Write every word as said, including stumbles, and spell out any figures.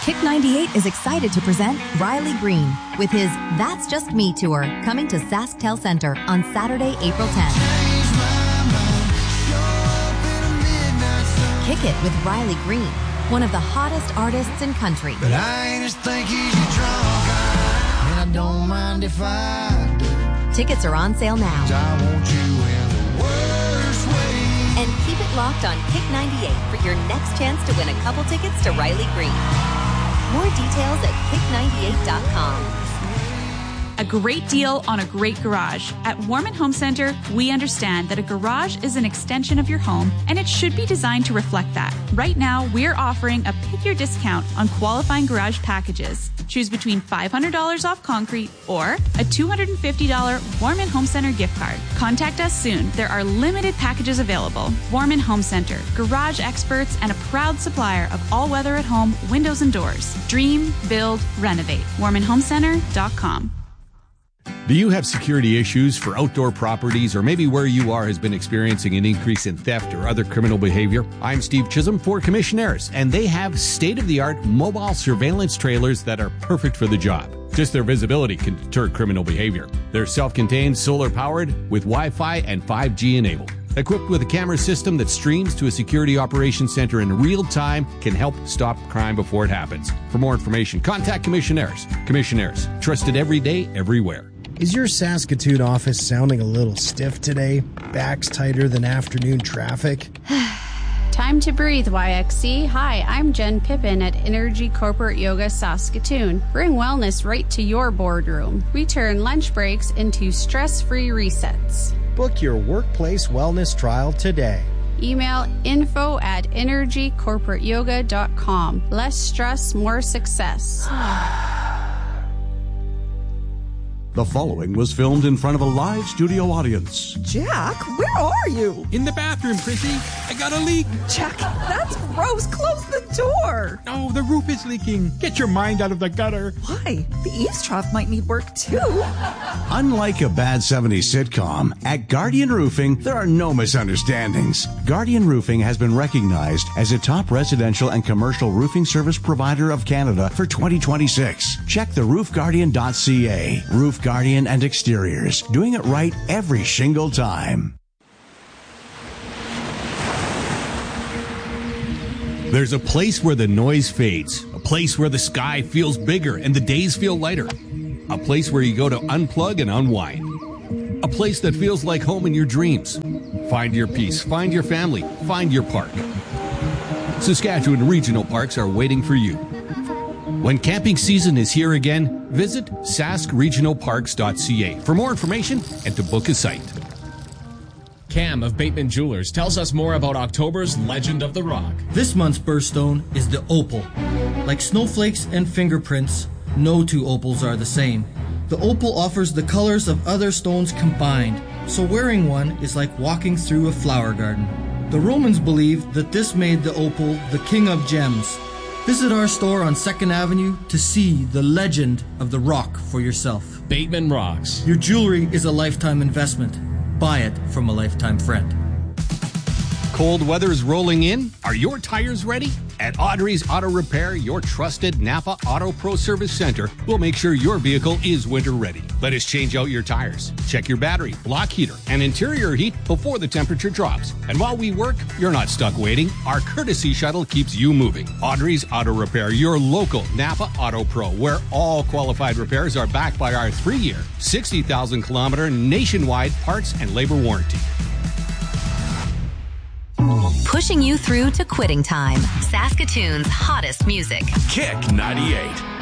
Kick ninety-eight is excited to present Riley Green with his That's Just Me tour coming to SaskTel Center on Saturday, April tenth. Kick it with Riley Green, one of the hottest artists in country. But I ain't just think he's a drunk guy, and I don't mind if I do. Tickets are on sale now. I want you in the worst way. And keep it locked on Kick ninety-eight for your next chance to win a couple tickets to Riley Green. More details at kick ninety-eight dot com. A great deal on a great garage. At Warman Home Center, we understand that a garage is an extension of your home, and it should be designed to reflect that. Right now, we're offering a pick your discount on qualifying garage packages. Choose between five hundred dollars off concrete or a two hundred fifty dollars Warman Home Center gift card. Contact us soon. There are limited packages available. Warman Home Center, garage experts and a proud supplier of all-weather at home windows and doors. Dream, build, renovate. warman home center dot com. Do you have security issues for outdoor properties, or maybe where you are has been experiencing an increase in theft or other criminal behavior? I'm Steve Chisholm for Commissionaires, and they have state-of-the-art mobile surveillance trailers that are perfect for the job. Just their visibility can deter criminal behavior. They're self-contained, solar-powered, with Wi-Fi and five G enabled. Equipped with a camera system that streams to a security operations center in real time, can help stop crime before it happens. For more information, contact Commissionaires. Commissionaires, trusted every day, everywhere. Is your Saskatoon office sounding a little stiff today? Backs tighter than afternoon traffic? Time to breathe, Y X C. Hi, I'm Jen Pippin at Energy Corporate Yoga Saskatoon. Bring wellness right to your boardroom. We turn lunch breaks into stress-free resets. Book your workplace wellness trial today. Email info at energy corporate yoga dot com. Less stress, more success. The following was filmed in front of a live studio audience. Jack, where are you? In the bathroom, Prissy. I got a leak. Jack, that's gross. Close the door. No, the roof is leaking. Get your mind out of the gutter. Why? The eaves trough might need work, too. Unlike a bad seventies sitcom, at Guardian Roofing, there are no misunderstandings. Guardian Roofing has been recognized as a top residential and commercial roofing service provider of Canada for twenty twenty-six. Check the roof guardian dot c a. Roof Guardian and Exteriors, doing it right every shingle time. There's a place where the noise fades, a place where the sky feels bigger and the days feel lighter, a place where you go to unplug and unwind, a place that feels like home in your dreams. Find your peace, find your family, find your park. Saskatchewan Regional Parks are waiting for you. When camping season is here again, visit sask regional parks dot c a for more information and to book a site. Cam of Bateman Jewelers tells us more about October's Legend of the Rock. This month's birthstone is the opal. Like snowflakes and fingerprints, no two opals are the same. The opal offers the colors of other stones combined, so wearing one is like walking through a flower garden. The Romans believed that this made the opal the king of gems. Visit our store on second Avenue to see the legend of the rock for yourself. Bateman Rocks. Your jewelry is a lifetime investment. Buy it from a lifetime friend. Cold weather's rolling in. Are your tires ready? At Audrey's Auto Repair, your trusted Napa Auto Pro Service Center will make sure your vehicle is winter ready. Let us change out your tires, check your battery, block heater, and interior heat before the temperature drops. And while we work, you're not stuck waiting. Our courtesy shuttle keeps you moving. Audrey's Auto Repair, your local Napa Auto Pro, where all qualified repairs are backed by our three-year, sixty thousand kilometer nationwide parts and labor warranty. Pushing you through to quitting time. Saskatoon's hottest music. Kick ninety-eight.